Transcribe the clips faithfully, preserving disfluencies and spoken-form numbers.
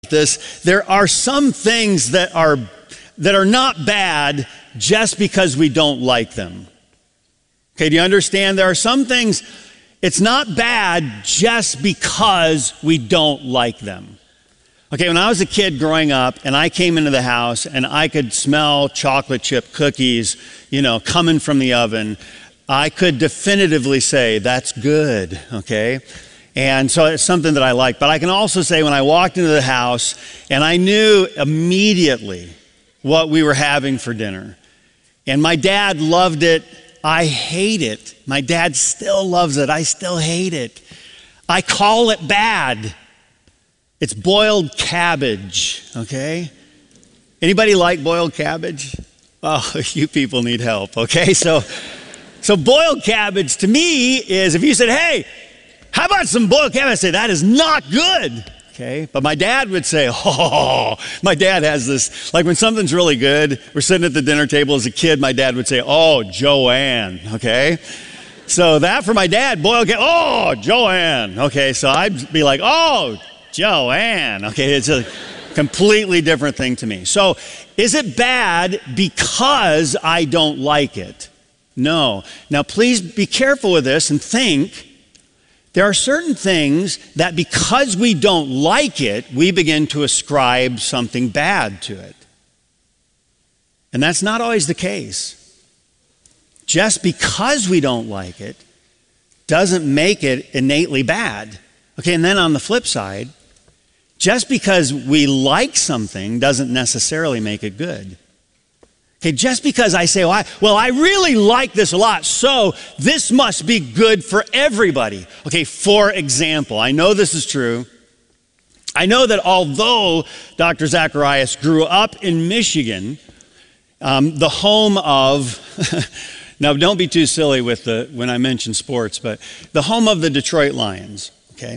this, there are some things that are that are not bad just because we don't like them. Okay, do you understand? There are some things, it's not bad just because we don't like them. Okay, when I was a kid growing up and I came into the house and I could smell chocolate chip cookies, you know, coming from the oven, I could definitively say that's good, okay? And so it's something that I like. But I can also say when I walked into the house and I knew immediately what we were having for dinner. And my dad loved it. I hate it. My dad still loves it. I still hate it. I call it bad. It's boiled cabbage, okay? Anybody like boiled cabbage? Oh, you people need help, okay? So, so boiled cabbage to me is, if you said, hey, how about some boiled cabbage? I say, that is not good, okay? But my dad would say, oh, my dad has this, like when something's really good, we're sitting at the dinner table as a kid, my dad would say, oh, Joanne, okay? So that for my dad, boiled cabbage, oh, Joanne, okay? So I'd be like, oh, Joanne, okay? It's a completely different thing to me. So is it bad because I don't like it? No. Now please be careful with this and think. There are certain things that because we don't like it, we begin to ascribe something bad to it. And that's not always the case. Just because we don't like it doesn't make it innately bad. Okay, and then on the flip side, just because we like something doesn't necessarily make it good. Okay, just because I say, well I, well, I really like this a lot, so this must be good for everybody. Okay, for example, I know this is true. I know that although Doctor Zacharias grew up in Michigan, um, the home of, now don't be too silly with the when I mention sports, but the home of the Detroit Lions, okay?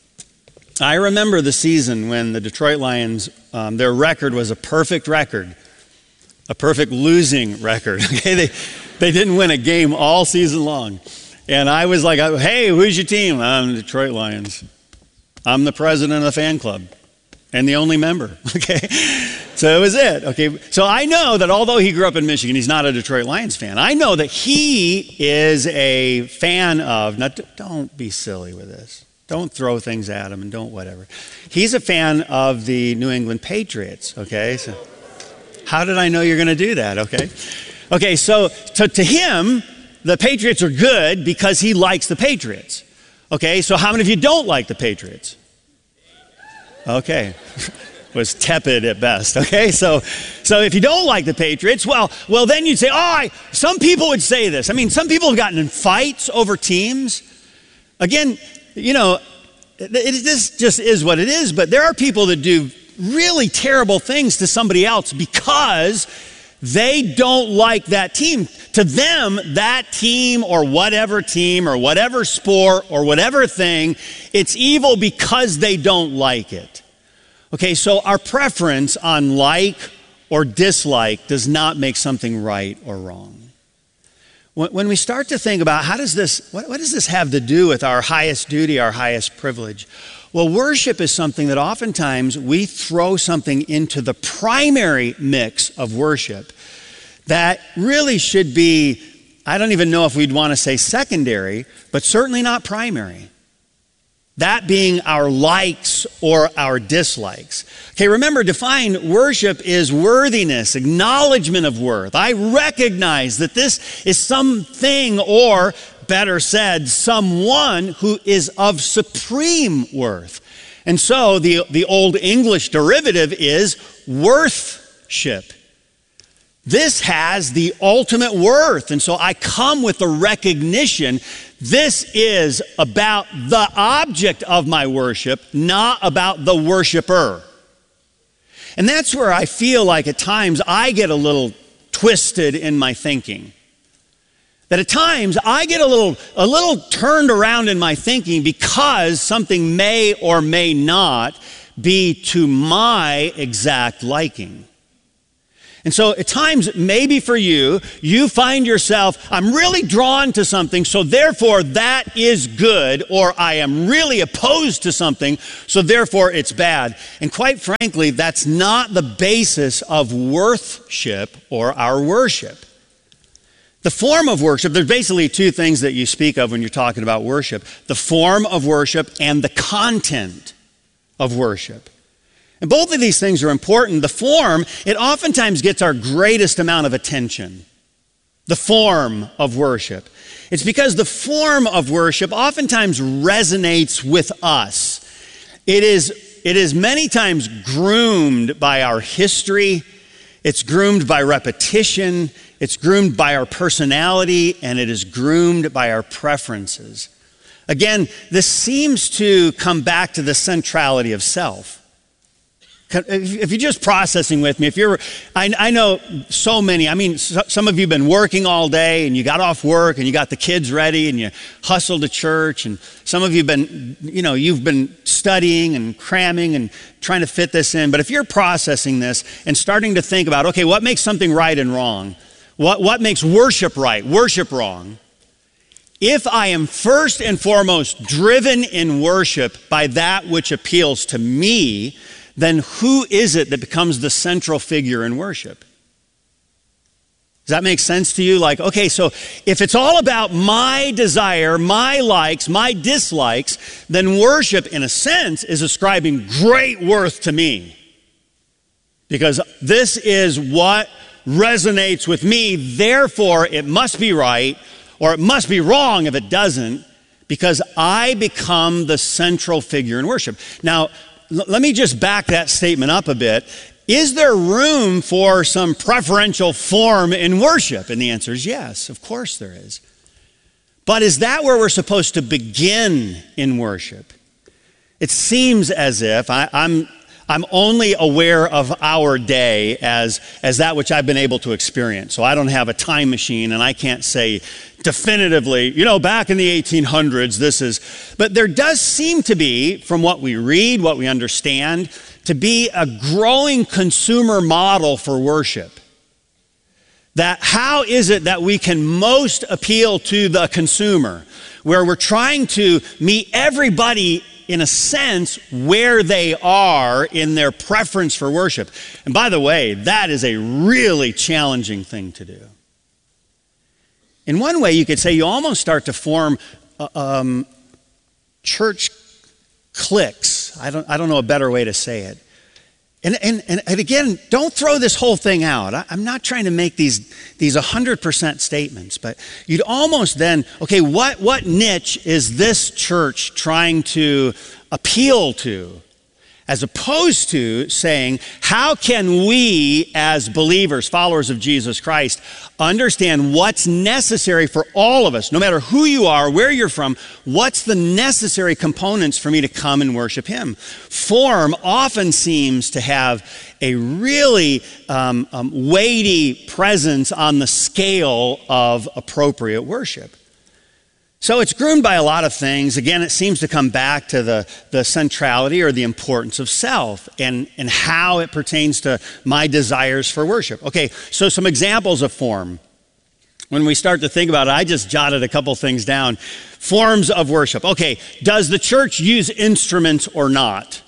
I remember the season when the Detroit Lions, um, their record was a perfect record. A perfect losing record. Okay, they they didn't win a game all season long, and I was like, "Hey, who's your team?" I'm the Detroit Lions. I'm the president of the fan club, and the only member. Okay, so it was it. Okay, so I know that although he grew up in Michigan, he's not a Detroit Lions fan. I know that he is a fan of. Not don't be silly with this. Don't throw things at him and don't whatever. He's a fan of the New England Patriots. Okay, so. How did I know you're going to do that? Okay. Okay, so to, to him, the Patriots are good because he likes the Patriots. Okay, so how many of you don't like the Patriots? Okay. Was tepid at best. Okay, so so if you don't like the Patriots, well, well then you'd say, oh, I, some people would say this. I mean, some people have gotten in fights over teams. Again, you know, it, it, this just is what it is, but there are people that do really terrible things to somebody else because they don't like that team. To them, that team or whatever team or whatever sport or whatever thing, it's evil because they don't like it. Okay, so our preference on like or dislike does not make something right or wrong. When we start to think about how does this, what, what does this have to do with our highest duty, our highest privilege? Well, worship is something that oftentimes we throw something into the primary mix of worship that really should be, I don't even know if we'd want to say secondary, but certainly not primary. That being our likes or our dislikes. Okay, remember, defined worship is worthiness, acknowledgement of worth. I recognize that this is something, or better said, someone who is of supreme worth. And so the, the Old English derivative is worthship. This has the ultimate worth. And so I come with the recognition this is about the object of my worship, not about the worshiper. And that's where I feel like at times I get a little twisted in my thinking. That at times I get a little, a little turned around in my thinking because something may or may not be to my exact liking. And so at times, maybe for you, you find yourself, I'm really drawn to something, so therefore that is good, or I am really opposed to something, so therefore it's bad. And quite frankly, that's not the basis of worship or our worship. The form of worship, there's basically two things that you speak of when you're talking about worship: the form of worship and the content of worship. And both of these things are important. The form, it oftentimes gets our greatest amount of attention. The form of worship. It's because the form of worship oftentimes resonates with us. It is, it is many times groomed by our history. It's groomed by repetition. It's groomed by our personality, and it is groomed by our preferences. Again, this seems to come back to the centrality of self. If you're just processing with me, if you're, I, I know so many, I mean, so, some of you have been working all day and you got off work and you got the kids ready and you hustled to church, and some of you have been, you know, you've been studying and cramming and trying to fit this in. But if you're processing this and starting to think about, okay, what makes something right and wrong? What, what makes worship right, worship wrong? If I am first and foremost driven in worship by that which appeals to me, then who is it that becomes the central figure in worship? Does that make sense to you? Like, okay, so if it's all about my desire, my likes, my dislikes, then worship, in a sense, is ascribing great worth to me. Because this is what resonates with me, therefore it must be right, or it must be wrong if it doesn't, because I become the central figure in worship. Now, let me just back that statement up a bit. Is there room for some preferential form in worship? And the answer is yes, of course there is. But is that where we're supposed to begin in worship? It seems as if I, I'm, I'm only aware of our day as, as that which I've been able to experience. So I don't have a time machine and I can't say definitively, you know, back in the eighteen hundreds, this is, but there does seem to be, from what we read, what we understand, to be a growing consumer model for worship. That how is it that we can most appeal to the consumer, where we're trying to meet everybody in a sense where they are in their preference for worship. And by the way, that is a really challenging thing to do. In one way, you could say you almost start to form uh, um, church cliques. I don't, I don't know a better way to say it. And, and, and again, don't throw this whole thing out. I, I'm not trying to make these, these one hundred percent statements, but you'd almost then, okay, what, what niche is this church trying to appeal to? As opposed to saying, how can we as believers, followers of Jesus Christ, understand what's necessary for all of us, no matter who you are, where you're from, what's the necessary components for me to come and worship Him? Form often seems to have a really um, um, weighty presence on the scale of appropriate worship. So it's groomed by a lot of things. Again, it seems to come back to the, the centrality or the importance of self and, and how it pertains to my desires for worship. Okay, so some examples of form. When we start to think about it, I just jotted a couple things down. Forms of worship. Okay, does the church use instruments or not?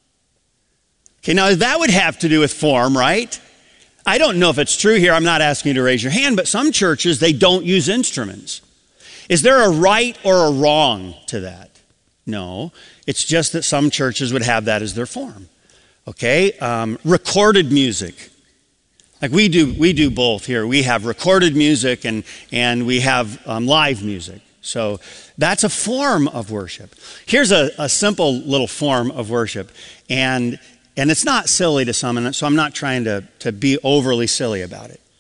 Okay, now that would have to do with form, right? I don't know if it's true here. I'm not asking you to raise your hand, but some churches, they don't use instruments. Is there a right or a wrong to that? No. It's just that some churches would have that as their form. Okay? Um, recorded music. Like we do, we do both here. We have recorded music and, and we have um, live music. So that's a form of worship. Here's a, a simple little form of worship. And, and it's not silly to some, so I'm not trying to, to be overly silly about it.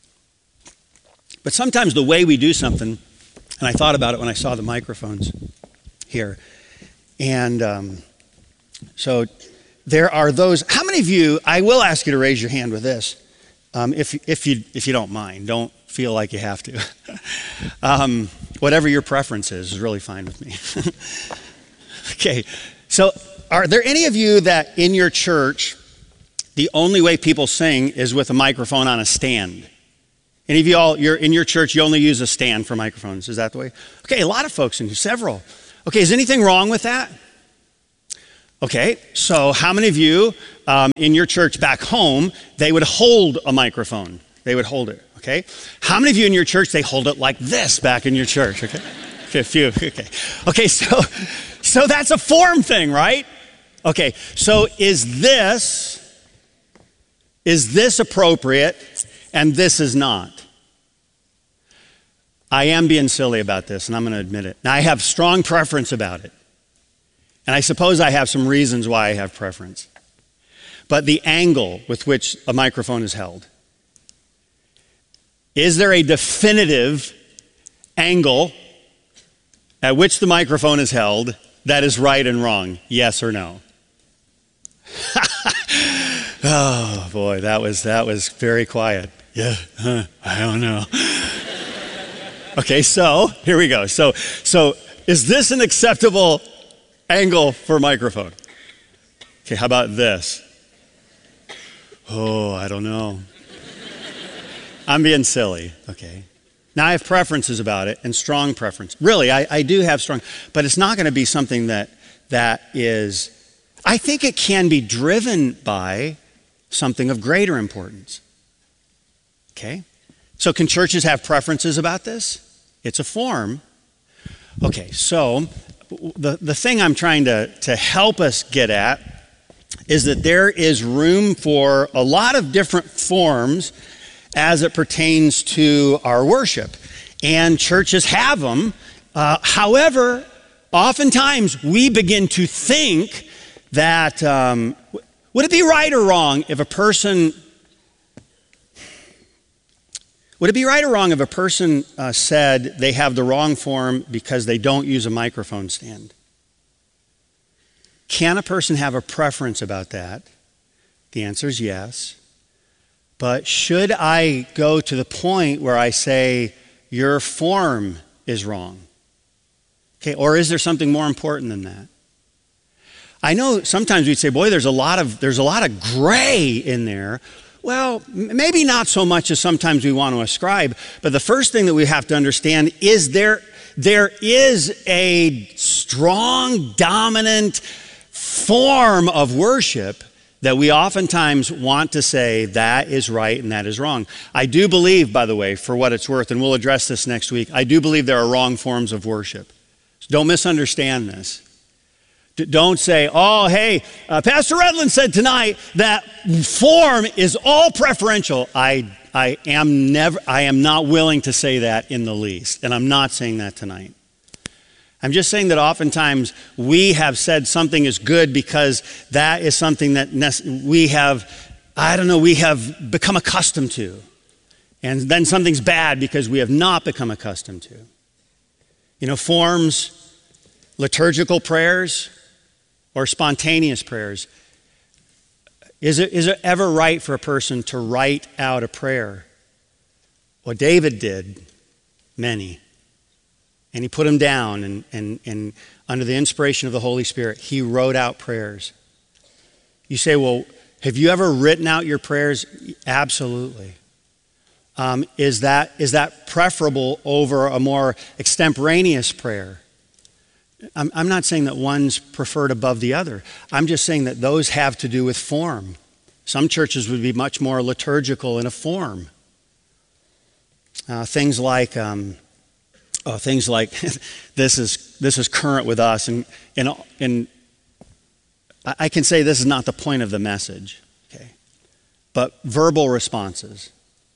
But sometimes the way we do something, and I thought about it when I saw the microphones here. And um, so there are those. How many of you, I will ask you to raise your hand with this, um, if, if, you, if you don't mind. Don't feel like you have to. um, whatever your preference is is really fine with me. Okay, so are there any of you that in your church the only way people sing is with a microphone on a stand. Any of you all, you're in your church, you only use a stand for microphones. Is that the way? Okay, a lot of folks in here, several. Okay, is anything wrong with that? Okay, so how many of you um, in your church back home, they would hold a microphone? They would hold it, okay? How many of you in your church, they hold it like this back in your church, okay? Okay, a few, okay. Okay, so, so that's a form thing, right? Okay, so is this, is this appropriate and this is not? I am being silly about this, and I'm going to admit it. Now, I have strong preference about it. And I suppose I have some reasons why I have preference. But the angle with which a microphone is held, is there a definitive angle at which the microphone is held that is right and wrong? Yes or no? Oh boy, that was that was very quiet. Yeah, huh, I don't know. Okay, so here we go. So so is this an acceptable angle for a microphone? Okay, how about this? Oh, I don't know. I'm being silly, okay. Now I have preferences about it and strong preference. Really, I, I do have strong, but it's not going to be something that that is, I think it can be driven by something of greater importance. Okay? So can churches have preferences about this? It's a form. Okay, so the, the thing I'm trying to, to help us get at is that there is room for a lot of different forms as it pertains to our worship. And churches have them. Uh, however, oftentimes we begin to think that, um, would it be right or wrong if a person, would it be right or wrong if a person uh, said they have the wrong form because they don't use a microphone stand? Can a person have a preference about that? The answer is yes. But should I go to the point where I say, your form is wrong? Okay, or is there something more important than that? I know sometimes we'd say, boy, there's a lot of there's a lot of gray in there. Well, maybe not so much as sometimes we want to ascribe, but the first thing that we have to understand is there there is a strong, dominant form of worship that we oftentimes want to say that is right and that is wrong. I do believe, by the way, for what it's worth, and we'll address this next week, I do believe there are wrong forms of worship. So don't misunderstand this. D- don't say, oh, hey, uh, Pastor Redland said tonight that form is all preferential. I, I am never, I am not willing to say that in the least, and I'm not saying that tonight. I'm just saying that oftentimes we have said something is good because that is something that we have, I don't know, we have become accustomed to. And then something's bad because we have not become accustomed to. You know, forms, liturgical prayers, or spontaneous prayers. Is it, is it ever right for a person to write out a prayer? Well, David did many. And he put them down, and, and, and under the inspiration of the Holy Spirit, he wrote out prayers. You say, well, have you ever written out your prayers? Absolutely. Um, is that, is that preferable over a more extemporaneous prayer? I'm, I'm not saying that one's preferred above the other. I'm just saying that those have to do with form. Some churches would be much more liturgical in a form. Uh, things like... Um, Oh, things like this is this is current with us, and and and I can say this is not the point of the message, okay? But verbal responses.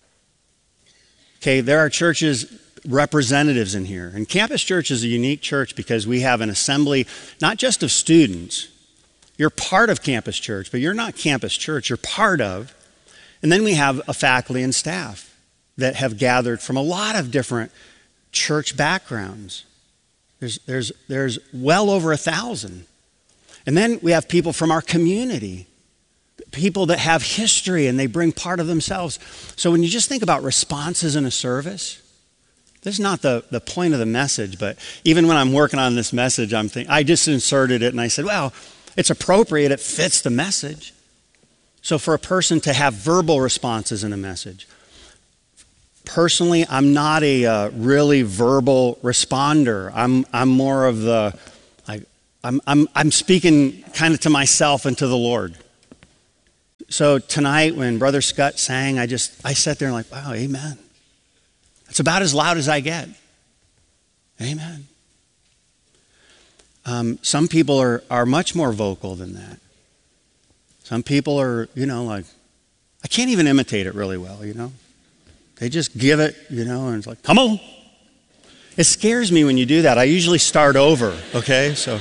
Okay, there are churches representatives in here, and Campus Church is a unique church because we have an assembly not just of students. You're part of Campus Church, but you're not Campus Church. You're part of, and then we have a faculty and staff that have gathered from a lot of different church backgrounds. There's, there's, there's well over a thousand. And then we have people from our community, people that have history and they bring part of themselves. So when you just think about responses in a service, this is not the, the point of the message, but even when I'm working on this message, I'm thinking, I just inserted it and I said, well, it's appropriate, it fits the message. So for a person to have verbal responses in a message, personally, I'm not a uh, really verbal responder. I'm I'm more of the, I, I'm I'm I'm speaking kind of to myself and to the Lord. So tonight when Brother Scott sang, I just I sat there and like, wow, amen. It's about as loud as I get. Amen. Um, some people are are much more vocal than that. Some people are, you know, like, I can't even imitate it really well, you know. They just give it, you know, and it's like, come on. It scares me when you do that. I usually start over, okay? So,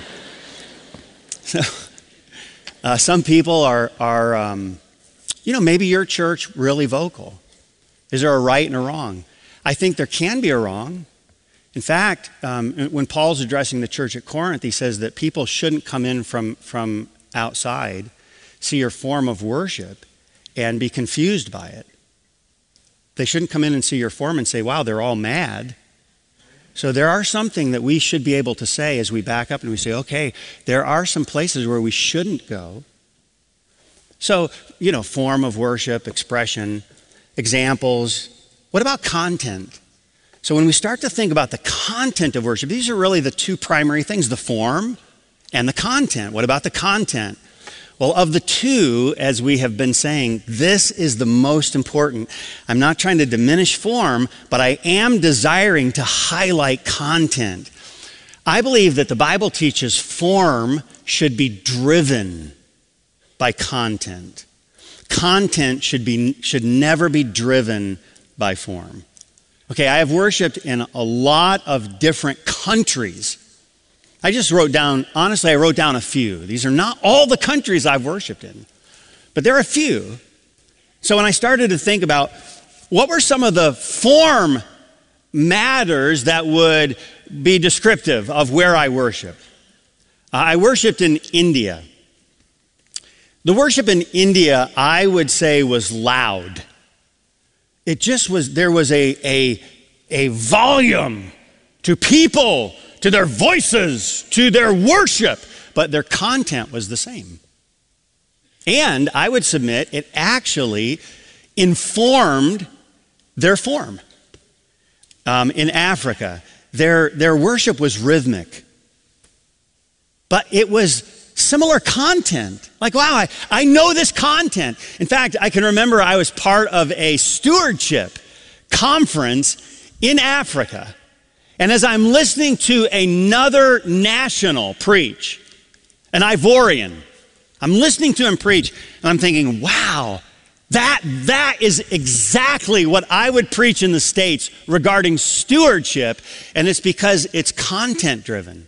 so uh, some people are, are um, you know, maybe your church really vocal. Is there a right and a wrong? I think there can be a wrong. In fact, um, when Paul's addressing the church at Corinth, he says that people shouldn't come in from, from outside, see your form of worship, and be confused by it. They shouldn't come in and see your form and say, wow, they're all mad. So there are something that we should be able to say as we back up and we say, okay, there are some places where we shouldn't go. So, you know, form of worship, expression, examples. What about content? So when we start to think about the content of worship, these are really the two primary things, the form and the content. What about the content? Well, of the two, as we have been saying, this is the most important. I'm not trying to diminish form, but I am desiring to highlight content. I believe that the Bible teaches form should be driven by content. Content should be should never be driven by form. Okay, I have worshiped in a lot of different countries. I just wrote down, honestly, I wrote down a few. These are not all the countries I've worshiped in, but there are a few. So when I started to think about what were some of the form matters that would be descriptive of where I worship, uh, I worshiped in India. The worship in India, I would say, was loud. It just was, there was a, a, a volume to people, to their voices, to their worship, but their content was the same. And I would submit it actually informed their form. Um, in Africa, their, their worship was rhythmic, but it was similar content. Like, wow, I, I know this content. In fact, I can remember I was part of a stewardship conference in Africa. And as I'm listening to another national preach, an Ivorian, I'm listening to him preach, and I'm thinking, wow, that, that is exactly what I would preach in the States regarding stewardship, and it's because it's content-driven.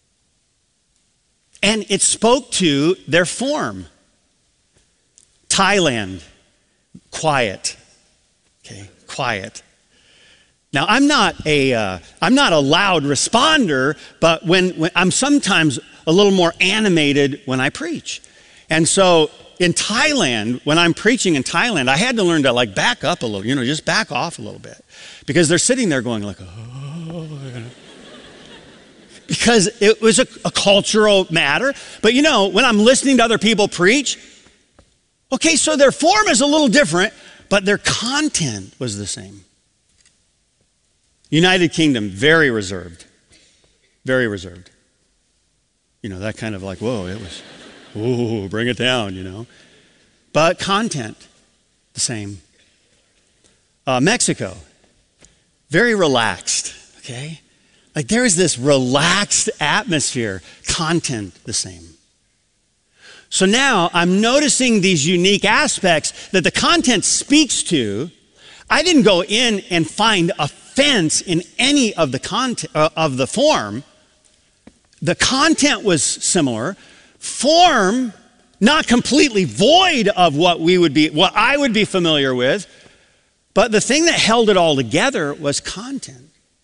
And it spoke to their form. Thailand, quiet, okay, quiet. Now, I'm not a, uh, I'm not a loud responder, but when, when I'm sometimes a little more animated when I preach. And so in Thailand, when I'm preaching in Thailand, I had to learn to like back up a little, you know, just back off a little bit. Because they're sitting there going like, oh, you know. Because it was a, a cultural matter. But you know, when I'm listening to other people preach, okay, so their form is a little different, but their content was the same. United Kingdom, very reserved. Very reserved. You know, that kind of like, whoa, it was, whoa, bring it down, you know. But content, the same. Uh, Mexico, very relaxed, okay? Like there is this relaxed atmosphere, content, the same. So now I'm noticing these unique aspects that the content speaks to. I didn't go in and find offense in any of the content uh, of the form. The content was similar. Form, not completely void of what we would be, what I would be familiar with, but the thing that held it all together was content.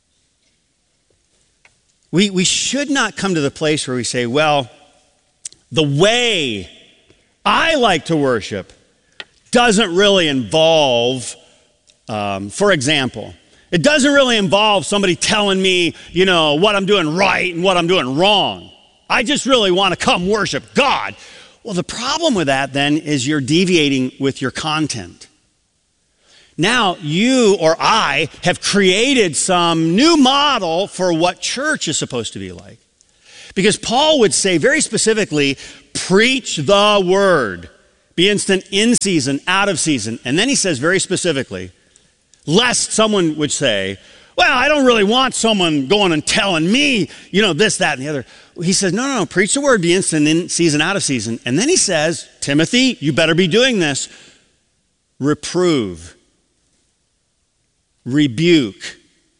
We, we should not come to the place where we say, well, the way I like to worship doesn't really involve, um, for example, it doesn't really involve somebody telling me, you know, what I'm doing right and what I'm doing wrong. I just really want to come worship God. Well, the problem with that then is you're deviating with your content. Now you or I have created some new model for what church is supposed to be like. Because Paul would say very specifically, preach the word. Be instant in season, out of season. And then he says very specifically, lest someone would say, well, I don't really want someone going and telling me, you know, this, that, and the other. He says, no, no, no, preach the word, be instant in season, out of season. And then he says, Timothy, you better be doing this. Reprove. Rebuke,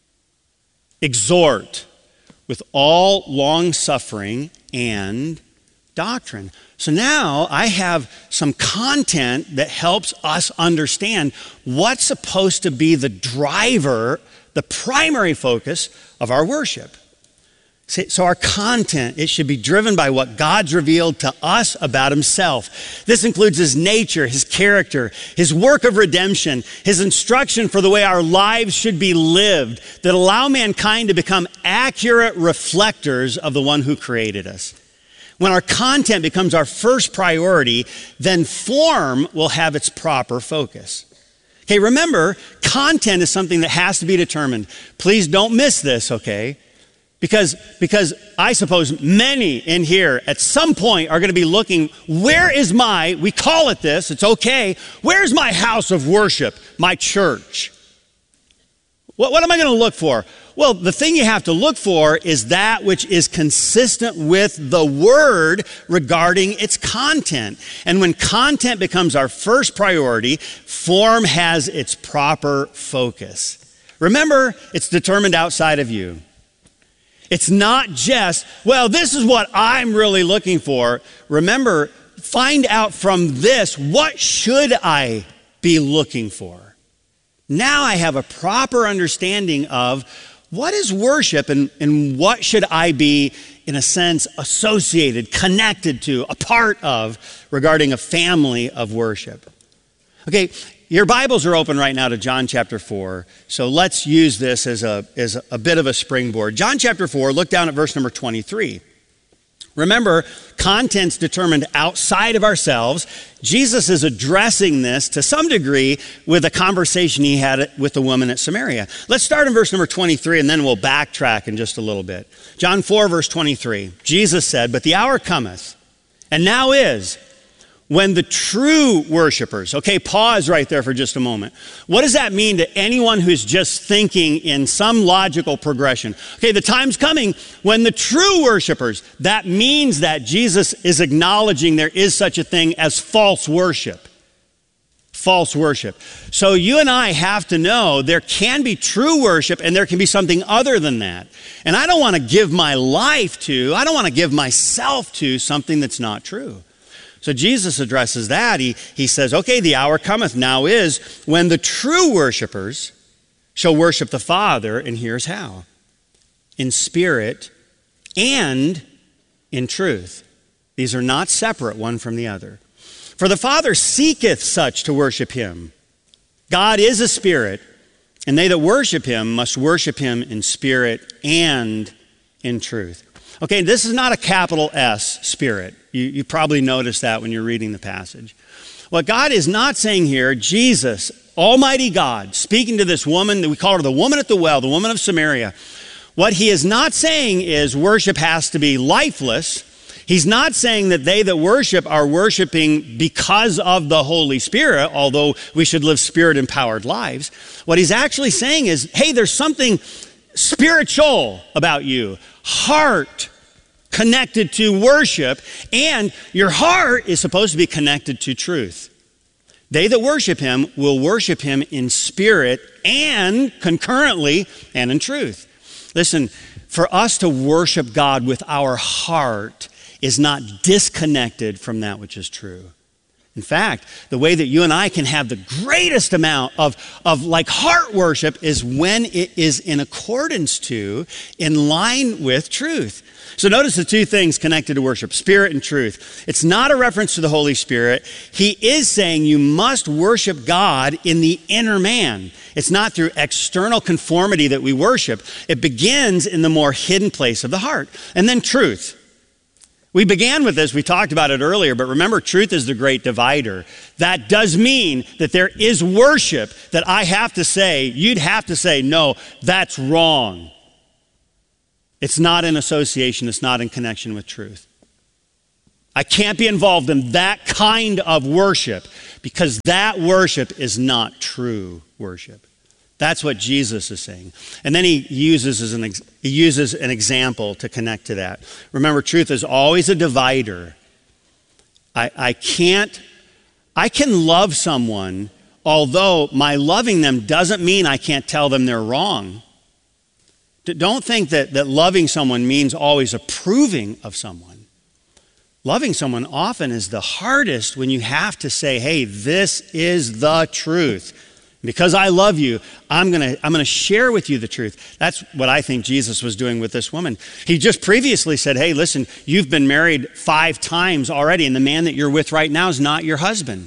exhort with all long suffering and doctrine. So now I have some content that helps us understand what's supposed to be the driver, the primary focus of our worship. So our content, it should be driven by what God's revealed to us about himself. This includes his nature, his character, his work of redemption, his instruction for the way our lives should be lived that allow mankind to become accurate reflectors of the one who created us. When our content becomes our first priority, then form will have its proper focus. Okay, remember, content is something that has to be determined. Please don't miss this, okay? Because, because I suppose many in here at some point are going to be looking, where is my, we call it this, it's okay, where's my house of worship, my church? What, what am I going to look for? Well, the thing you have to look for is that which is consistent with the word regarding its content. And when content becomes our first priority, form has its proper focus. Remember, it's determined outside of you. It's not just, well, this is what I'm really looking for. Remember, find out from this, what should I be looking for? Now I have a proper understanding of what is worship and, and what should I be, in a sense, associated, connected to, a part of regarding a family of worship. Okay, your Bibles are open right now to John chapter four, so let's use this as a, as a bit of a springboard. John chapter four, look down at verse number twenty-three. Remember, content's determined outside of ourselves. Jesus is addressing this to some degree with a conversation he had with the woman at Samaria. Let's start in verse number twenty-three and then we'll backtrack in just a little bit. John four, verse twenty-three, Jesus said, "But the hour cometh, and now is, when the true worshipers," okay, pause right there for just a moment. What does that mean to anyone who's just thinking in some logical progression? Okay, the time's coming when the true worshipers, that means that Jesus is acknowledging there is such a thing as false worship. False worship. So you and I have to know there can be true worship and there can be something other than that. And I don't want to give my life to, I don't want to give myself to something that's not true. So Jesus addresses that. He, he says, okay, the hour cometh, now is, when the true worshipers shall worship the Father, and here's how: in spirit and in truth. These are not separate one from the other. For the Father seeketh such to worship him. God is a spirit, and they that worship him must worship him in spirit and in truth. Okay, this is not a capital S, spirit. You, you probably noticed that when you're reading the passage. What God is not saying here, Jesus, Almighty God, speaking to this woman, that we call her the woman at the well, the woman of Samaria. What he is not saying is worship has to be lifeless. He's not saying that they that worship are worshiping because of the Holy Spirit, although we should live spirit-empowered lives. What he's actually saying is, hey, there's something spiritual about you. Heart connected to worship, and your heart is supposed to be connected to truth. They that worship him will worship him in spirit and concurrently and in truth. Listen, for us to worship God with our heart is not disconnected from that which is true. In fact, the way that you and I can have the greatest amount of, of like heart worship is when it is in accordance to, in line with truth. So notice the two things connected to worship, spirit and truth. It's not a reference to the Holy Spirit. He is saying you must worship God in the inner man. It's not through external conformity that we worship. It begins in the more hidden place of the heart. And then truth. We began with this, we talked about it earlier, but remember, truth is the great divider. That does mean that there is worship that I have to say, you'd have to say, no, that's wrong. It's not in association, it's not in connection with truth. I can't be involved in that kind of worship because that worship is not true worship. That's what Jesus is saying. And then he uses, as an, ex- he uses an example to connect to that. Remember, truth is always a divider. I, I can't, I can love someone, although my loving them doesn't mean I can't tell them they're wrong. Don't think that, that loving someone means always approving of someone. Loving someone often is the hardest when you have to say, hey, this is the truth. Because I love you, I'm going to I'm going to share with you the truth. That's what I think Jesus was doing with this woman. He just previously said, hey, listen, you've been married five times already, and the man that you're with right now is not your husband.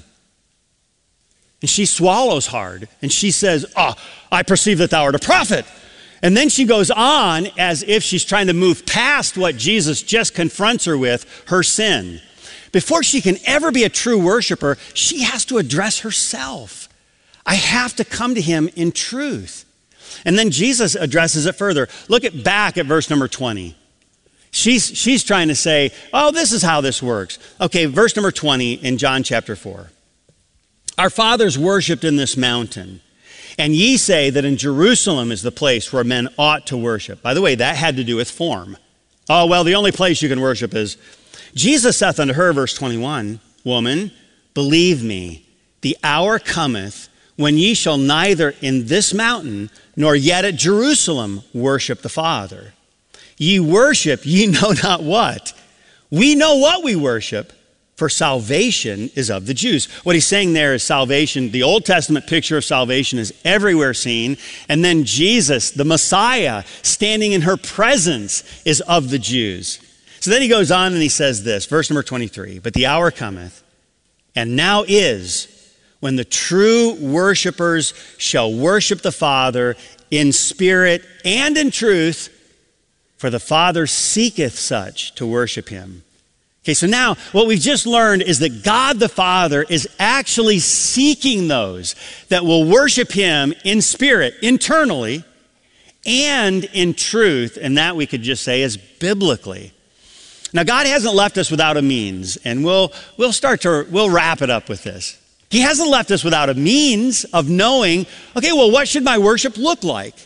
And she swallows hard, and she says, oh, I perceive that thou art a prophet. And then she goes on as if she's trying to move past what Jesus just confronts her with, her sin. Before she can ever be a true worshiper, she has to address herself. I have to come to him in truth. And then Jesus addresses it further. Look at back at verse number twenty. She's, she's trying to say, oh, this is how this works. Okay, verse number twenty in John chapter four. Our fathers worshiped in this mountain, and ye say that in Jerusalem is the place where men ought to worship. By the way, that had to do with form. Oh, well, the only place you can worship is. Jesus saith unto her, verse twenty-one, woman, believe me, the hour cometh when ye shall neither in this mountain nor yet at Jerusalem worship the Father. Ye worship ye know not what. We know what we worship, for salvation is of the Jews. What he's saying there is salvation. The Old Testament picture of salvation is everywhere seen. And then Jesus, the Messiah, standing in her presence is of the Jews. So then he goes on and he says this, verse number twenty-three, but the hour cometh, and now is, when the true worshipers shall worship the Father in spirit and in truth, for the Father seeketh such to worship him. Okay, so now what we've just learned is that God the Father is actually seeking those that will worship him in spirit, internally, and in truth, and that we could just say is biblically. Now, God hasn't left us without a means, and we'll, we'll start to, we'll wrap it up with this. He hasn't left us without a means of knowing, okay, well, what should my worship look like?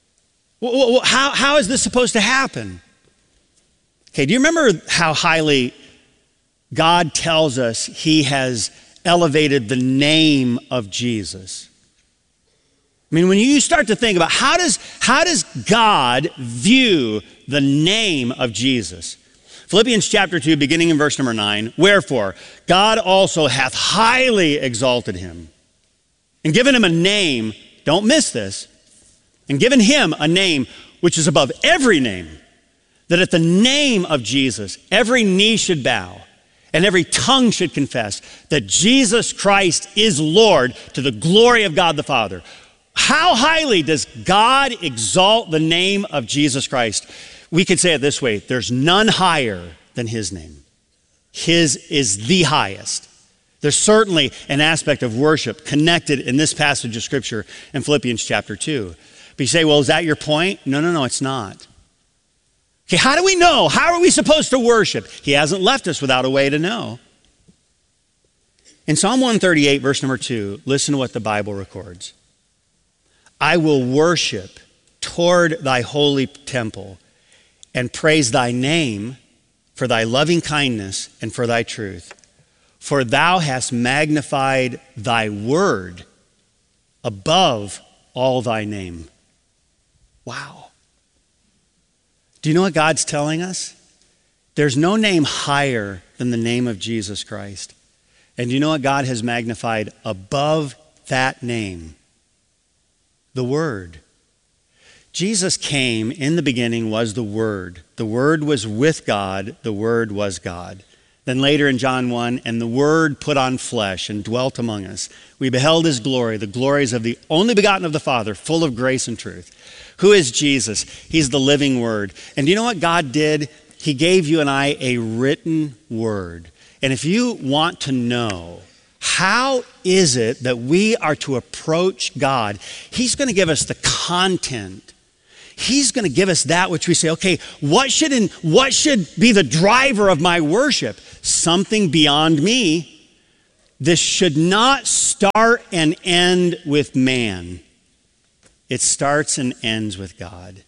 How, how is this supposed to happen? Okay, do you remember how highly God tells us he has elevated the name of Jesus? I mean, when you start to think about how does, how does God view the name of Jesus? Philippians chapter two, beginning in verse number nine, wherefore God also hath highly exalted him and given him a name, don't miss this, and given him a name which is above every name, that at the name of Jesus every knee should bow and every tongue should confess that Jesus Christ is Lord, to the glory of God the Father. How highly does God exalt the name of Jesus Christ? We could say it this way, there's none higher than his name. His is the highest. There's certainly an aspect of worship connected in this passage of scripture in Philippians chapter two. But you say, well, is that your point? No, no, no, it's not. Okay, how do we know? How are we supposed to worship? He hasn't left us without a way to know. In Psalm one thirty-eight, verse number two, listen to what the Bible records. I will worship toward thy holy temple and praise thy name for thy loving kindness and for thy truth. For thou hast magnified thy word above all thy name. Wow. Do you know what God's telling us? There's no name higher than the name of Jesus Christ. And do you know what God has magnified above that name? The Word. Jesus came, in the beginning was the Word. The Word was with God, the Word was God. Then later in John one, and the Word put on flesh and dwelt among us. We beheld his glory, the glories of the only begotten of the Father, full of grace and truth. Who is Jesus? He's the living Word. And do you know what God did? he gave you and I a written word. And if you want to know how is it that we are to approach God, he's going to give us the content. He's going to give us that which we say, okay, what should, in, what should be the driver of my worship? Something beyond me. This should not start and end with man. It starts and ends with God.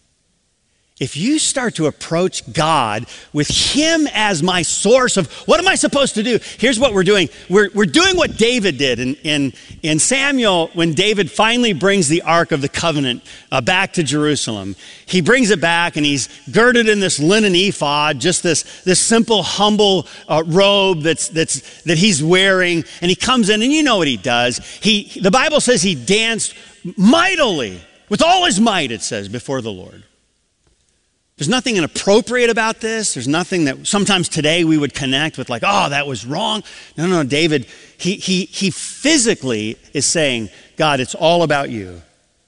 If you start to approach God with him as my source of what am I supposed to do? Here's what we're doing. We're, we're doing what David did in, in, in Samuel when David finally brings the Ark of the Covenant uh, back to Jerusalem. He brings it back and he's girded in this linen ephod, just this, this simple, humble uh, robe that's, that's, that he's wearing. And he comes in and you know what he does. He, the Bible says he danced mightily, with all his might, it says, before the Lord. There's nothing inappropriate about this. There's nothing that sometimes today we would connect with like, oh, that was wrong. No, no, no, David, he, he, he physically is saying, God, it's all about you.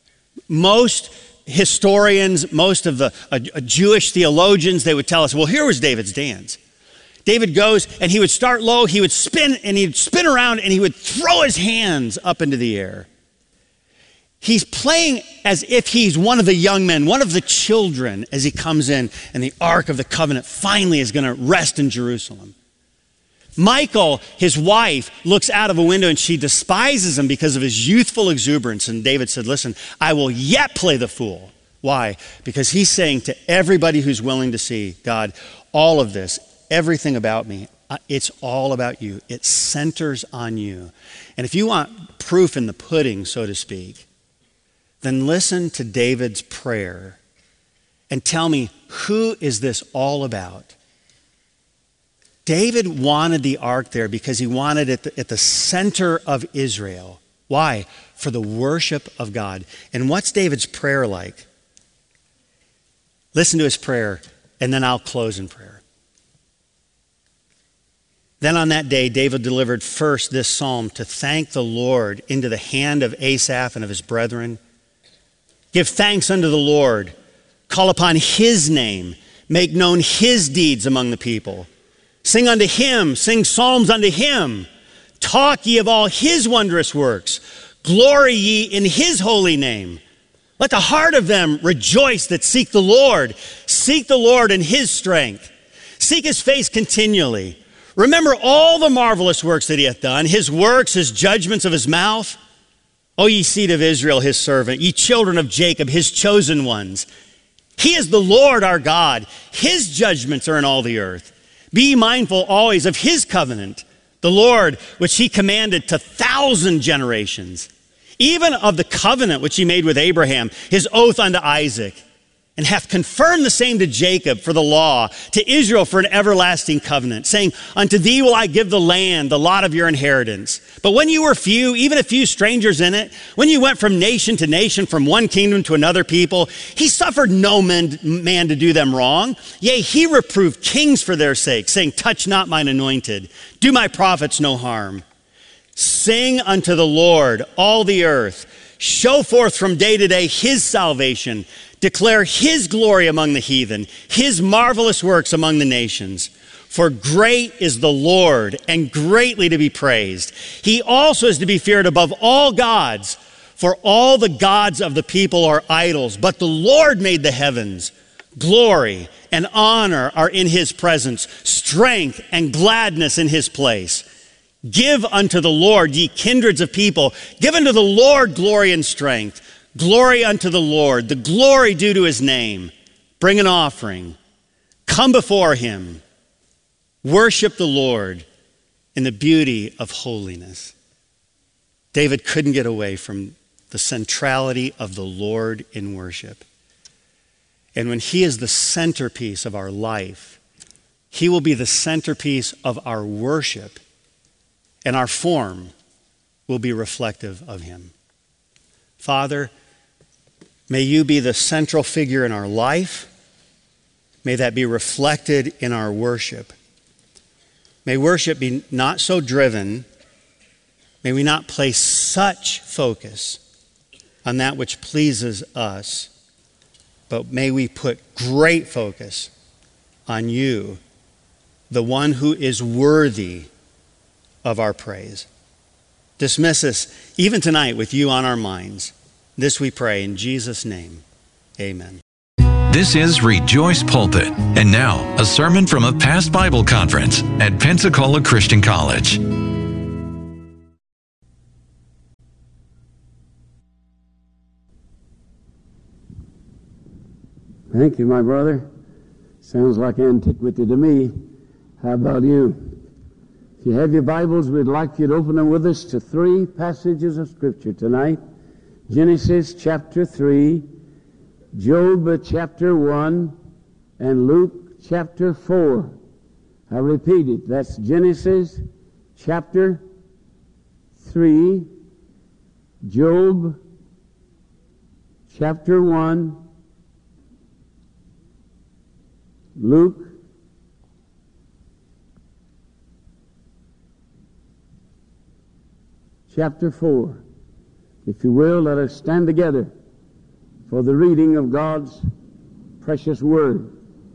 Most historians, most of the uh, Jewish theologians, they would tell us, well, here was David's dance. David goes and he would start low, he would spin and he'd spin around and he would throw his hands up into the air. He's playing as if he's one of the young men, one of the children as he comes in and the Ark of the Covenant finally is going to rest in Jerusalem. Michal, his wife, looks out of a window and she despises him because of his youthful exuberance. And David said, listen, I will yet play the fool. Why? Because he's saying to everybody who's willing to see, God, all of this, everything about me, it's all about you. It centers on you. And if you want proof in the pudding, so to speak, then listen to David's prayer and tell me, who is this all about? David wanted the ark there because he wanted it at the center of Israel. Why? For the worship of God. And what's David's prayer like? Listen to his prayer, and then I'll close in prayer. Then on that day, David delivered first this psalm to thank the Lord into the hand of Asaph and of his brethren. Give thanks unto the Lord. Call upon his name. Make known his deeds among the people. Sing unto him. Sing psalms unto him. Talk ye of all his wondrous works. Glory ye in his holy name. Let the heart of them rejoice that seek the Lord. Seek the Lord in his strength. Seek his face continually. Remember all the marvelous works that he hath done, his works, his judgments of his mouth. O ye seed of Israel, his servant, ye children of Jacob, his chosen ones. He is the Lord our God. His judgments are in all the earth. Be ye mindful always of his covenant, the Lord, which he commanded to thousand generations, even of the covenant which he made with Abraham, his oath unto Isaac, and hath confirmed the same to Jacob for the law, to Israel for an everlasting covenant, saying, unto thee will I give the land, the lot of your inheritance. But when you were few, even a few strangers in it, when you went from nation to nation, from one kingdom to another people, he suffered no man, man to do them wrong. Yea, he reproved kings for their sake, saying, touch not mine anointed, do my prophets no harm. Sing unto the Lord, all the earth. Show forth from day to day his salvation. Declare his glory among the heathen, his marvelous works among the nations. For great is the Lord, and greatly to be praised. He also is to be feared above all gods, for all the gods of the people are idols. But the Lord made the heavens. Glory and honor are in his presence, strength and gladness in his place. Give unto the Lord, ye kindreds of people. Give unto the Lord glory and strength. Glory unto the Lord, the glory due to his name. Bring an offering. Come before him. Worship the Lord in the beauty of holiness. David couldn't get away from the centrality of the Lord in worship. And when he is the centerpiece of our life, he will be the centerpiece of our worship, and our form will be reflective of him. Father, may you be the central figure in our life. May that be reflected in our worship. May worship be not so driven. May we not place such focus on that which pleases us, but may we put great focus on you, the one who is worthy of our praise. Dismiss us even tonight with you on our minds. This we pray in Jesus' name. Amen. This is Rejoice Pulpit. And now, a sermon from a past Bible conference at Pensacola Christian College. Thank you, my brother. Sounds like antiquity to me. How about you? If you have your Bibles, we'd like you to open them with us to three passages of Scripture tonight. Genesis chapter three, Job chapter one, and Luke chapter four. I repeat it. That's Genesis chapter three, Job chapter one, Luke chapter four. If you will, let us stand together for the reading of God's precious Word.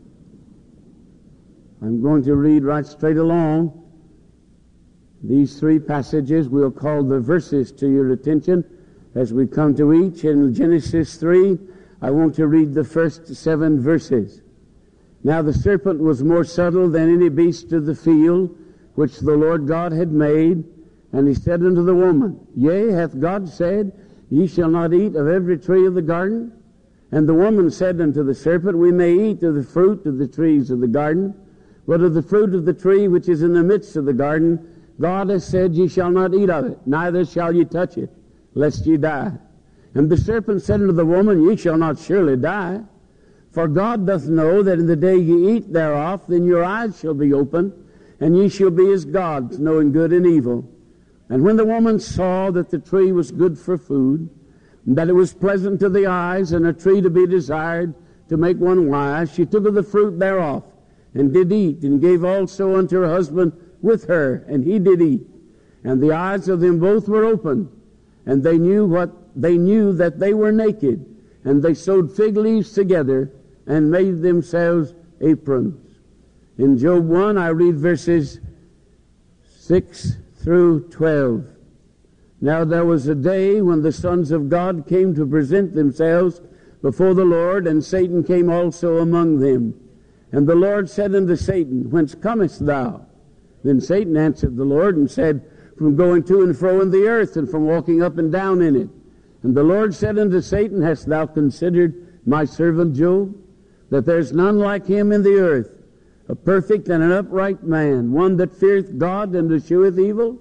I'm going to read right straight along. These three passages we'll call the verses to your attention as we come to each. In Genesis three, I want to read the first seven verses. Now the serpent was more subtle than any beast of the field which the Lord God had made. And he said unto the woman, Yea, hath God said, Ye shall not eat of every tree of the garden? And the woman said unto the serpent, We may eat of the fruit of the trees of the garden, but of the fruit of the tree which is in the midst of the garden, God has said, Ye shall not eat of it, neither shall ye touch it, lest ye die. And the serpent said unto the woman, Ye shall not surely die. For God doth know that in the day ye eat thereof, then your eyes shall be opened, and ye shall be as gods, knowing good and evil. And when the woman saw that the tree was good for food, and that it was pleasant to the eyes, and a tree to be desired to make one wise, she took of the fruit thereof, and did eat, and gave also unto her husband with her, and he did eat. And the eyes of them both were opened, and they knew what they knew that they were naked, and they sewed fig leaves together, and made themselves aprons. In Job one, I read verses six through twelve. Now there was a day when the sons of God came to present themselves before the Lord, and Satan came also among them. And the Lord said unto Satan, Whence comest thou? Then Satan answered the Lord and said, From going to and fro in the earth, and from walking up and down in it. And the Lord said unto Satan, Hast thou considered my servant Job, that there is none like him in the earth, a perfect and an upright man, one that feareth God and escheweth evil?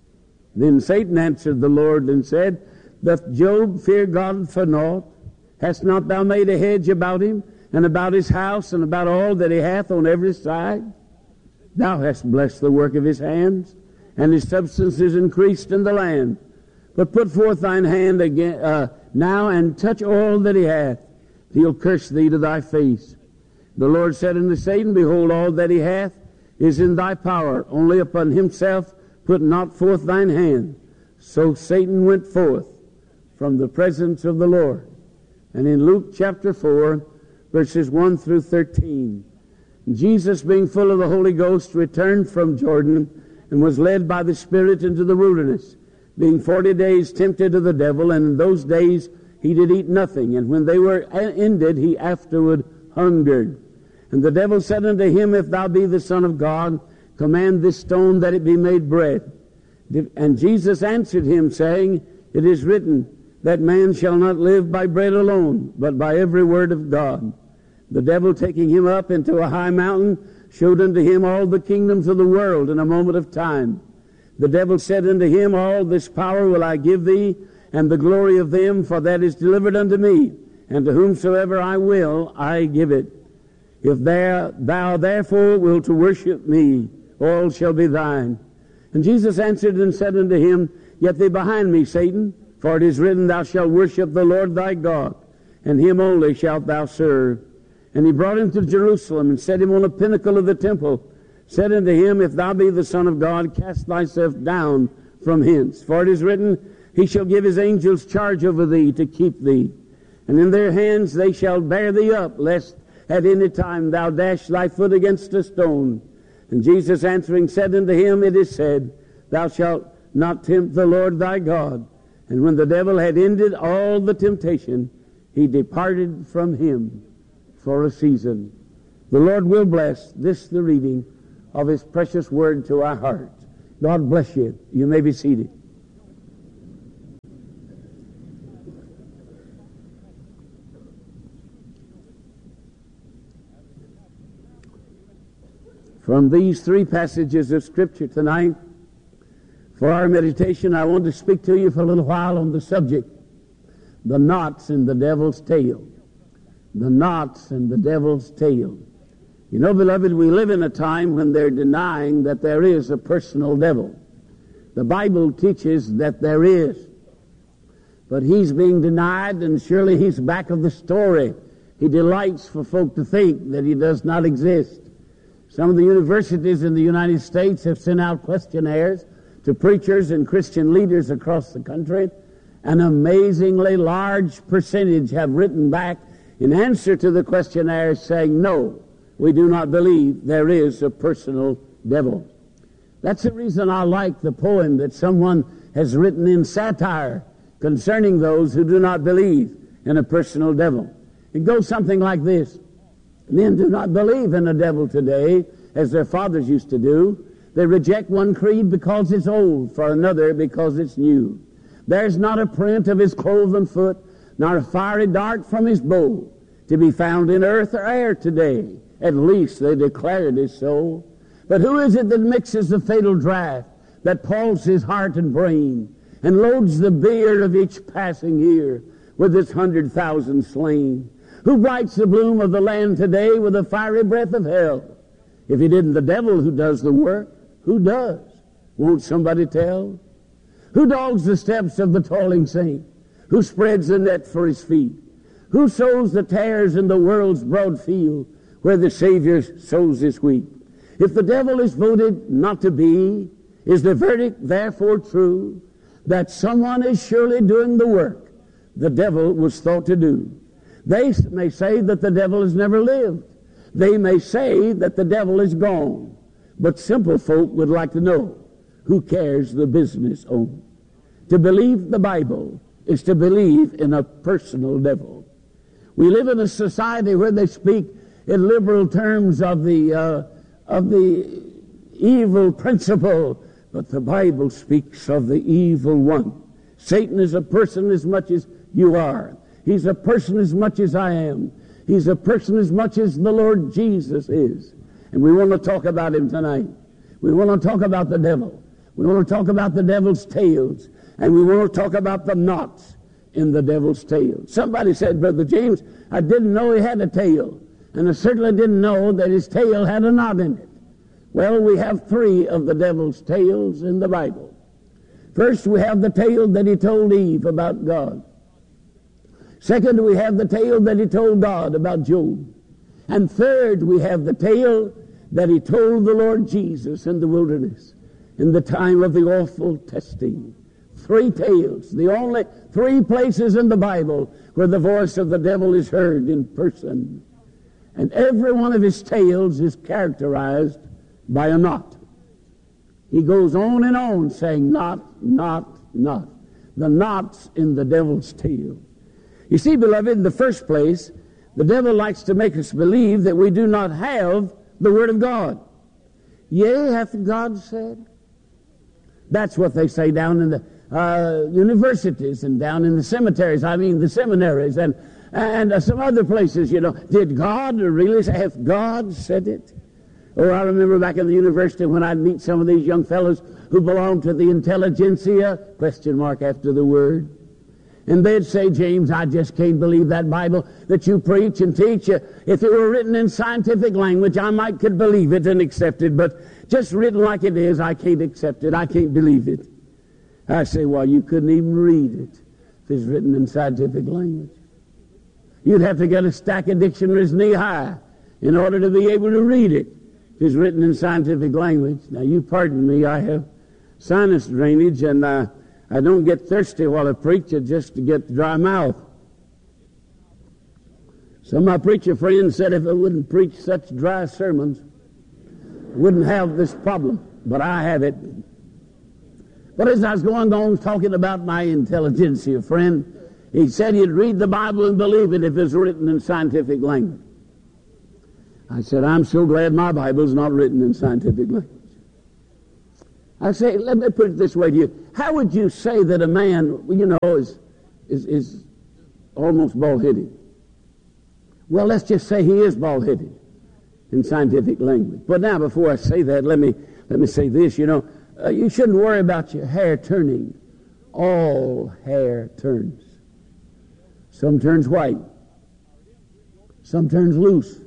Then Satan answered the Lord and said, Doth Job fear God for naught? Hast not thou made a hedge about him, and about his house, and about all that he hath on every side? Thou hast blessed the work of his hands, and his substance is increased in the land. But put forth thine hand again uh, now, and touch all that he hath. He'll curse thee to thy face. The Lord said unto Satan, Behold, all that he hath is in thy power, only upon himself put not forth thine hand. So Satan went forth from the presence of the Lord. And in Luke chapter four, verses one through thirteen, Jesus, being full of the Holy Ghost, returned from Jordan, and was led by the Spirit into the wilderness, being forty days tempted of the devil. And in those days he did eat nothing, and when they were ended, he afterward hungered. And the devil said unto him, If thou be the Son of God, command this stone that it be made bread. And Jesus answered him, saying, It is written, that man shall not live by bread alone, but by every word of God. The devil, taking him up into a high mountain, showed unto him all the kingdoms of the world in a moment of time. The devil said unto him, All this power will I give thee, and the glory of them, for that is delivered unto me, and to whomsoever I will, I give it. If thou, thou therefore wilt to worship me, all shall be thine. And Jesus answered and said unto him, Get thee behind me, Satan, for it is written, Thou shalt worship the Lord thy God, and him only shalt thou serve. And he brought him to Jerusalem, and set him on a pinnacle of the temple, said unto him, If thou be the Son of God, cast thyself down from hence. For it is written, He shall give his angels charge over thee, to keep thee. And in their hands they shall bear thee up, lest at any time thou dash thy foot against a stone. And Jesus answering said unto him, It is said, Thou shalt not tempt the Lord thy God. And when the devil had ended all the temptation, he departed from him for a season. The Lord will bless this, the reading of his precious word to our hearts. God bless you. You may be seated. From these three passages of Scripture tonight, for our meditation, I want to speak to you for a little while on the subject, the knots in the devil's tail. The knots in the devil's tail. You know, beloved, we live in a time when they're denying that there is a personal devil. The Bible teaches that there is. But he's being denied, and surely he's back of the story. He delights for folk to think that he does not exist. Some of the universities in the United States have sent out questionnaires to preachers and Christian leaders across the country. An amazingly large percentage have written back in answer to the questionnaire saying, no, we do not believe there is a personal devil. That's the reason I like the poem that someone has written in satire concerning those who do not believe in a personal devil. It goes something like this. Men do not believe in a devil today as their fathers used to do. They reject one creed because it's old, for another because it's new. There's not a print of his cloven foot, nor a fiery dart from his bow, to be found in earth or air today. At least they declare it is so. But who is it that mixes the fatal draught, that pulses heart and brain, and loads the bier of each passing year with its hundred thousand slain? Who blights the bloom of the land today with the fiery breath of hell? If it isn't the devil who does the work, who does? Won't somebody tell? Who dogs the steps of the toiling saint? Who spreads the net for his feet? Who sows the tares in the world's broad field where the Savior sows his wheat? If the devil is voted not to be, is the verdict therefore true that someone is surely doing the work the devil was thought to do? They may say that the devil has never lived. They may say that the devil is gone. But simple folk would like to know, who cares the business on? To believe the Bible is to believe in a personal devil. We live in a society where they speak in liberal terms of the uh, of the evil principle, but the Bible speaks of the evil one. Satan is a person as much as you are. He's a person as much as I am. He's a person as much as the Lord Jesus is. And we want to talk about him tonight. We want to talk about the devil. We want to talk about the devil's tails. And we want to talk about the knots in the devil's tail. Somebody said, Brother James, I didn't know he had a tail. And I certainly didn't know that his tail had a knot in it. Well, we have three of the devil's tails in the Bible. First, we have the tale that he told Eve about God. Second, we have the tale that he told God about Job. And third, we have the tale that he told the Lord Jesus in the wilderness in the time of the awful testing. Three tales, the only three places in the Bible where the voice of the devil is heard in person. And every one of his tales is characterized by a knot. He goes on and on saying, knot, knot, knot. The knots in the devil's tail. You see, beloved, in the first place, the devil likes to make us believe that we do not have the Word of God. Yea, hath God said? That's what they say down in the uh, universities and down in the cemeteries. I mean, the seminaries and and uh, some other places, you know. Did God really say? Hath God said it? Oh, I remember back in the university when I'd meet some of these young fellows who belonged to the intelligentsia, question mark after the word. And they'd say, James, I just can't believe that Bible that you preach and teach. If it were written in scientific language, I might could believe it and accept it. But just written like it is, I can't accept it. I can't believe it. I say, well, you couldn't even read it if it's written in scientific language. You'd have to get a stack of dictionaries knee high in order to be able to read it if it's written in scientific language. Now, you pardon me, I have sinus drainage, and uh, I don't get thirsty while I preach, it just to get dry mouth. Some of my preacher friends said if I wouldn't preach such dry sermons, I wouldn't have this problem, but I have it. But as I was going on talking about my intelligentsia friend, he said he'd read the Bible and believe it if it's written in scientific language. I said, I'm so glad my Bible's not written in scientific language. I say, let me put it this way to you. How would you say that a man, you know, is, is, is almost bald-headed? Well, let's just say he is bald-headed in scientific language. But now, before I say that, let me, let me say this, you know. Uh, you shouldn't worry about your hair turning. All hair turns. Some turns white. Some turns loose.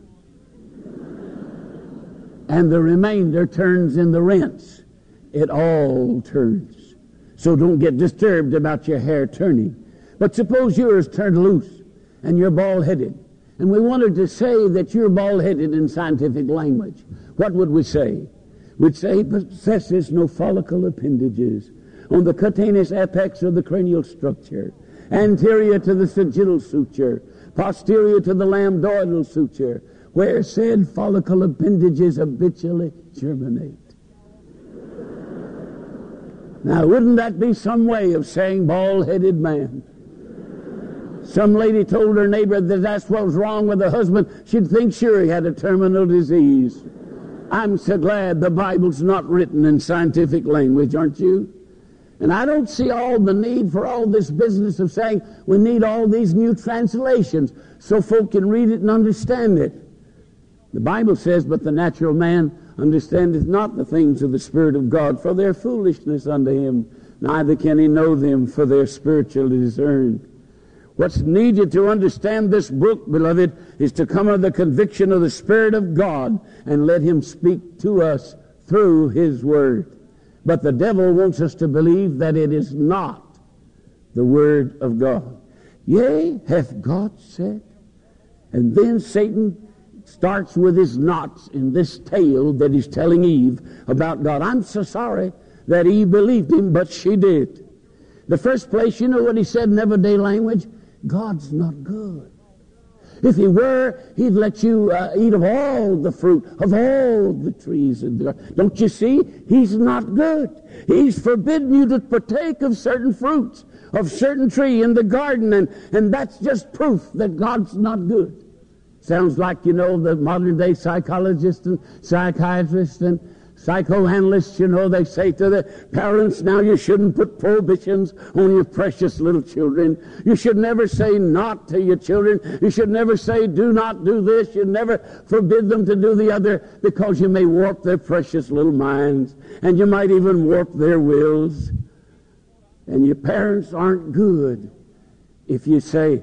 And the remainder turns in the rinse. It all turns. So don't get disturbed about your hair turning. But suppose yours turned loose and you're bald-headed. And we wanted to say that you're bald-headed in scientific language. What would we say? We'd say he possesses no follicle appendages on the cutaneous apex of the cranial structure, anterior to the sagittal suture, posterior to the lambdoidal suture, where said follicle appendages habitually germinate. Now, wouldn't that be some way of saying bald-headed man? Some lady told her neighbor that that's what was wrong with her husband. She'd think sure he had a terminal disease. I'm so glad the Bible's not written in scientific language, aren't you? And I don't see all the need for all this business of saying we need all these new translations so folk can read it and understand it. The Bible says, but the natural man understandeth not the things of the Spirit of God, for their foolishness unto him, neither can he know them, for their spiritually discerned. What's needed to understand this book, beloved, is to come under the conviction of the Spirit of God and let him speak to us through his word. But the devil wants us to believe that it is not the word of God. Yea, hath God said? And then Satan starts with his knots in this tale that he's telling Eve about God. I'm so sorry that Eve believed him, but she did. The first place, you know what he said in everyday language? God's not good. If he were, he'd let you uh, eat of all the fruit, of all the trees. In the garden. Don't you see? He's not good. He's forbidden you to partake of certain fruits, of certain tree in the garden, and, and that's just proof that God's not good. Sounds like, you know, the modern day psychologists and psychiatrists and psychoanalysts, you know, they say to the parents, now you shouldn't put prohibitions on your precious little children. You should never say not to your children. You should never say do not do this. You never forbid them to do the other, because you may warp their precious little minds, and you might even warp their wills. And your parents aren't good if you say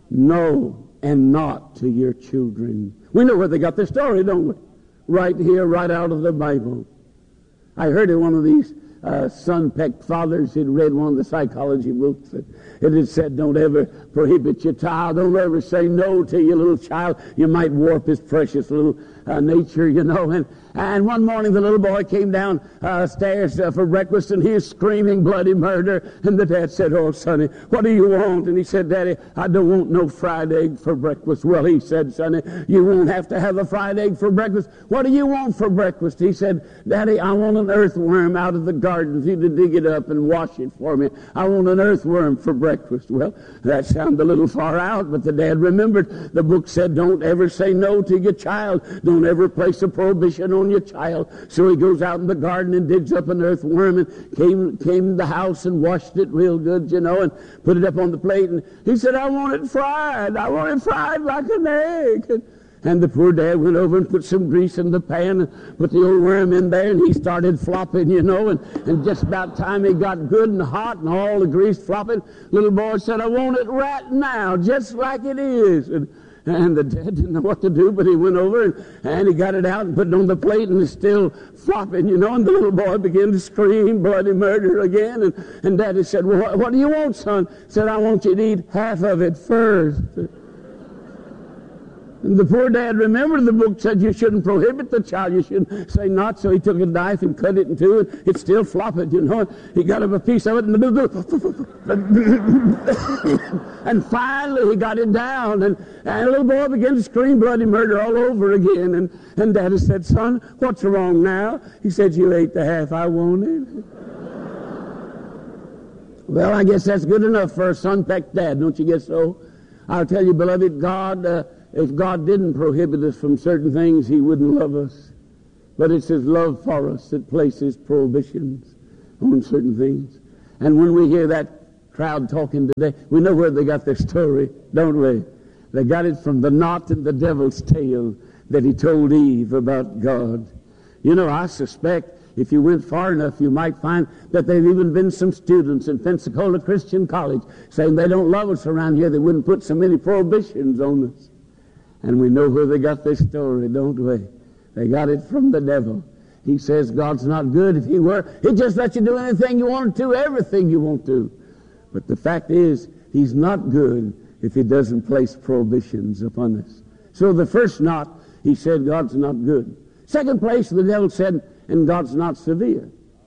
no and not to your children. We know where they got their story, don't we? Right here, right out of the Bible. I heard of one of these uh, sun-pecked fathers who'd read one of the psychology books. That it had said, don't ever prohibit your child. Don't ever say no to your little child. You might warp his precious little uh, nature, you know. And, and one morning the little boy came down uh, stairs uh, for breakfast, and he was screaming bloody murder. And the dad said, oh, sonny, what do you want? And he said, Daddy, I don't want no fried egg for breakfast. Well, he said, sonny, you won't have to have a fried egg for breakfast. What do you want for breakfast? He said, Daddy, I want an earthworm out of the garden for you to dig it up and wash it for me. I want an earthworm for breakfast. Well, that sounded a little far out, but the dad remembered the book said, don't ever say no to your child. Don't ever place a prohibition on your child. So he goes out in the garden and digs up an earthworm and came came to the house and washed it real good, you know, and put it up on the plate. And he said, I want it fried. I want it fried like an egg. And, and the poor dad went over and put some grease in the pan and put the old worm in there, and he started flopping, you know, and, and just about time he got good and hot and all the grease flopping, little boy said, I want it right now, just like it is. And And the dad didn't know what to do, but he went over and, and he got it out and put it on the plate, and it's still flopping, you know, and the little boy began to scream bloody murder again. And, and Daddy said, well, what, what do you want, son? He said, I want you to eat half of it first. And the poor dad remembered the book said you shouldn't prohibit the child. You shouldn't say not. So he took a knife and cut it in two. And it's still flopping, you know. He got him a piece of it. And, and finally he got it down. And, and the little boy began to scream bloody murder all over again. And, and Daddy said, son, what's wrong now? He said, you ate the half I wanted. Well, I guess that's good enough for a son-pecked dad. Don't you guess so? I'll tell you, beloved, God... Uh, If God didn't prohibit us from certain things, he wouldn't love us. But it's his love for us that places prohibitions on certain things. And when we hear that crowd talking today, we know where they got their story, don't we? They got it from the knot in the devil's tail that he told Eve about God. You know, I suspect if you went far enough, you might find that there have even been some students in Pensacola Christian College saying they don't love us around here. They wouldn't put so many prohibitions on us. And we know where they got their story, don't we? They got it from the devil. He says God's not good. If he were, he'd just let you do anything you want to, everything you want to. But the fact is, he's not good if he doesn't place prohibitions upon us. So the first knot, he said God's not good. Second place, the devil said, and God's not severe.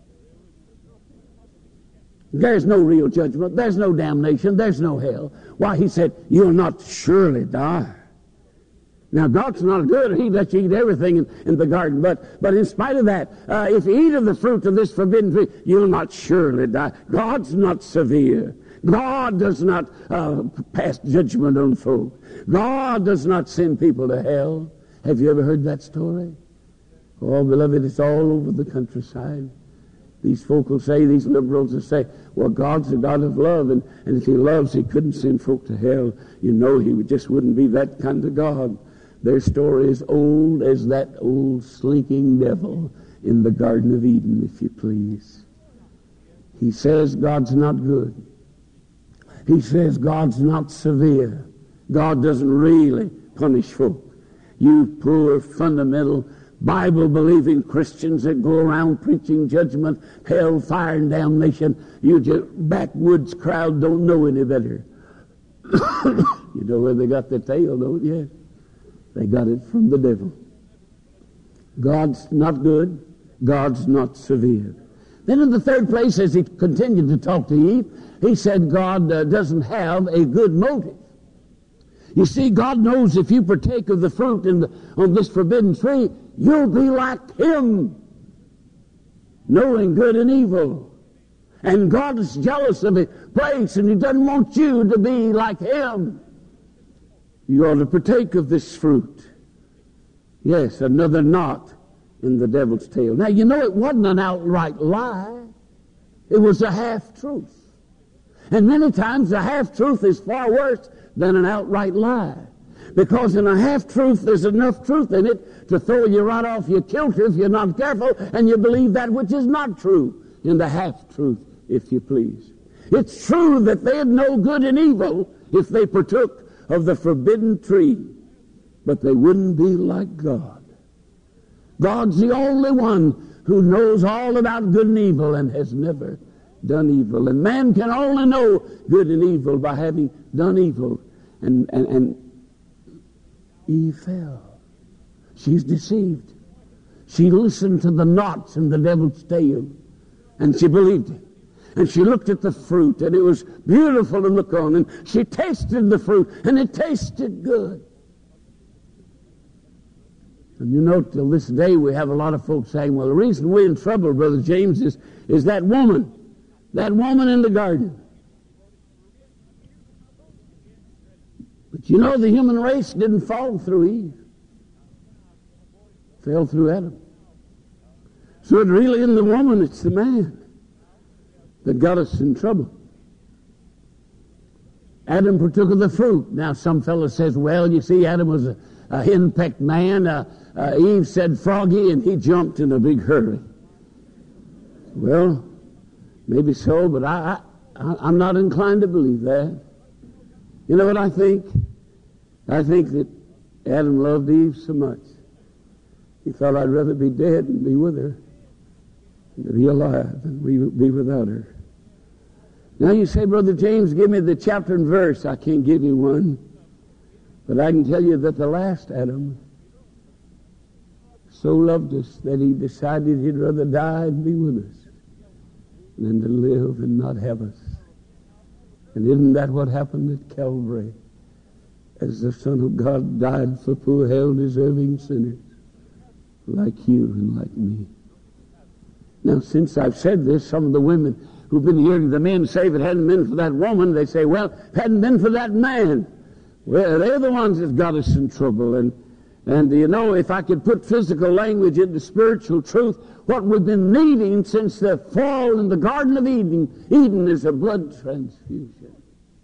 There's no real judgment. There's no damnation. There's no hell. Why, he said, you'll not surely die. Now, God's not good. He lets you eat everything in, in the garden. But, but in spite of that, uh, if you eat of the fruit of this forbidden tree, you'll not surely die. God's not severe. God does not uh, pass judgment on folk. God does not send people to hell. Have you ever heard that story? Oh, beloved, it's all over the countryside. These folk will say, these liberals will say, well, God's a God of love, and, and if he loves, he couldn't send folk to hell. You know, he just wouldn't be that kind of God. Their story is old as that old slinking devil in the Garden of Eden, if you please. He says God's not good. He says God's not severe. God doesn't really punish folk. You poor, fundamental, Bible-believing Christians that go around preaching judgment, hell, fire, and damnation, you just backwoods crowd don't know any better. You know where they got their tail, don't you? They got it from the devil. God's not good. God's not severe. Then in the third place, as he continued to talk to Eve, he said God uh, doesn't have a good motive. You see, God knows if you partake of the fruit in the, on this forbidden tree, you'll be like him, knowing good and evil. And God is jealous of his place, and he doesn't want you to be like him. You ought to partake of this fruit. Yes, another knot in the devil's tail. Now, you know, it wasn't an outright lie. It was a half-truth. And many times a half-truth is far worse than an outright lie. Because in a half-truth, there's enough truth in it to throw you right off your kilter if you're not careful, and you believe that which is not true in the half-truth, if you please. It's true that they'd know good and evil if they partook of the forbidden tree, but they wouldn't be like God. God's the only one who knows all about good and evil and has never done evil. And man can only know good and evil by having done evil. And, and, and Eve fell. She's deceived. She listened to the knots in the devil's tail, and she believed it. And she looked at the fruit, and it was beautiful to look on. And she tasted the fruit, and it tasted good. And you know, till this day, we have a lot of folks saying, well, the reason we're in trouble, Brother James, is, is that woman. That woman in the garden. But you know, the human race didn't fall through Eve. It fell through Adam. So it really isn't the woman, it's the man that got us in trouble. Adam partook of the fruit. Now, some fellow says, well, you see, Adam was a, a henpecked man. Uh, uh, Eve said froggy, and he jumped in a big hurry. Well, maybe so, but I, I, I'm not inclined to believe that. You know what I think? I think that Adam loved Eve so much. He thought, I'd rather be dead than be with her, than to be alive than be without her. Now you say, Brother James, give me the chapter and verse. I can't give you one. But I can tell you that the last Adam so loved us that he decided he'd rather die and be with us than to live and not have us. And isn't that what happened at Calvary? As the Son of God died for poor hell-deserving sinners like you and like me. Now, since I've said this, some of the women who've been hearing the men say, if it hadn't been for that woman, they say, well, if it hadn't been for that man. Well, they're the ones that got us in trouble. And, and you know, if I could put physical language into spiritual truth, what we've been needing since the fall in the Garden of Eden, Eden is a blood transfusion.